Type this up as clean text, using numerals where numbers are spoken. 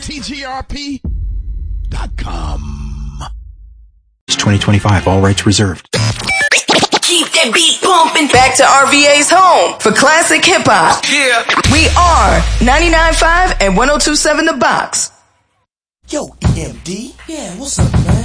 TGRP.com. It's 2025. All rights reserved. Keep that beat pumping. Back to RVA's home for classic hip hop. Yeah. We are 99.5 and 102.7 The Box. Yo, EMD. Yeah, what's up, man?